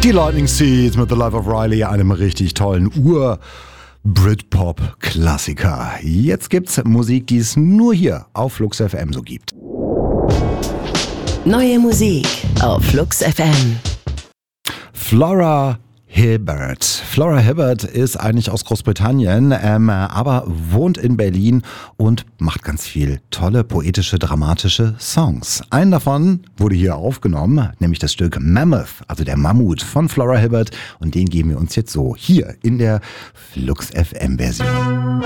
Die Lightning Seeds mit The Life of Riley, einem richtig tollen Britpop-Klassiker. Jetzt gibt's Musik, die es nur hier auf Flux FM so gibt. Neue Musik auf Flux FM. Flora Hibbert. Flora Hibbert ist eigentlich aus Großbritannien, aber wohnt in Berlin und macht ganz viel tolle, poetische, dramatische Songs. Einen davon wurde hier aufgenommen, nämlich das Stück Mammoth, also der Mammut von Flora Hibbert. Und den geben wir uns jetzt so hier in der Flux FM Version.